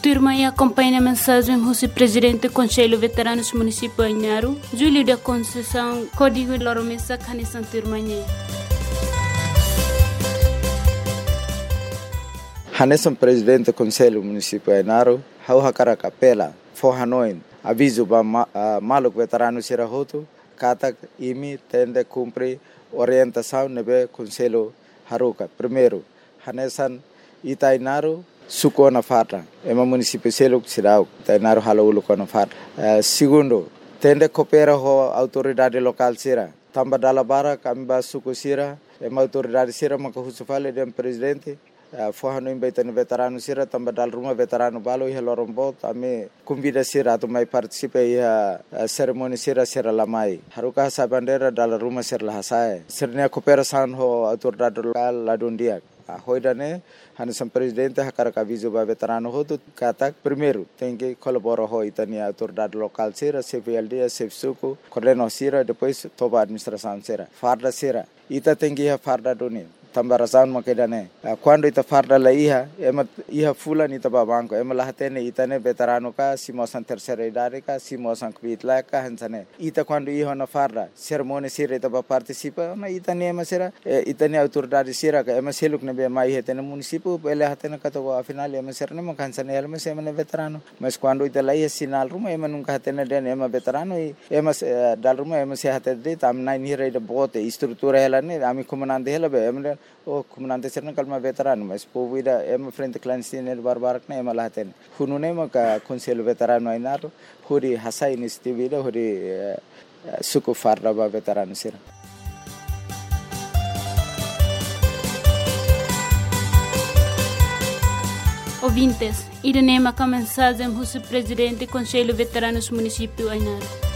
turma e acompanha a mensagem do presidente do Conselho Veteranos Município Ainaro, Júlio da Conceição, Código Loromessa, Canissan Turmanhê. Hanesan presidente do Conselho Municipal Ainaro, hau hakara kapela, forhanoin, aviso ba maluk veterano sirahoto, katak imi tende cumpre orientação nebe Conselho Haruka. Primeiro, Hanesan Itainaro suko na farra, ema município seluk sirau, Itainaro halaulu na farra. Segundo, tende coopera ho autoridade local sira, tamba dalabara kamba suko sira, ema autoridade sira makahusufale dem presidente. Forrano embaitano veterano sira tamba dal rumah veterano balo ia lorombot ame convida sira tu mai participe ia cerimoni sira lamai haruka sa bandera dal rumah sira lahasai sirnya cooperação ho autoridade local ladundia hoidane Hanesan presidente hakara aviso ba veterano ho tu katak primeiro tem que colaborar ho itania autoridade local sira CVLD CFSUCO coordeno sira depois toba administração sira farda sira ita tem que farda doni tambarasan makedane quando ita farda la iha fulan ita babanko ema lahatene itane veterano ka simosan terceira idade ka simosan kvitla ka hansane ita quando iha na farda cerimônia sira ita ba participa na itane ema sira itane autoridade sira ka ema seluk ne be mai hetene município ele hatene ka to afinal ema sira ne makansane ema sema ne veterano mas quando ita la sinal ruma ema nunca hatene den ema veterano ema dal ruma ema se hatede tam nine hira ida bote estrutura ela ne ami comandante ela be ema o comandante serna kalma veterano mas povida ema frente clandestino barbarak na ema lahaten hunune maka Conselho Veterano Ainaro huri hasa iniciativa huri suku farda ba veterano sira. Ouvintes, irene maka mensagem do presidente do Conselho Veteranos Município Ainaro.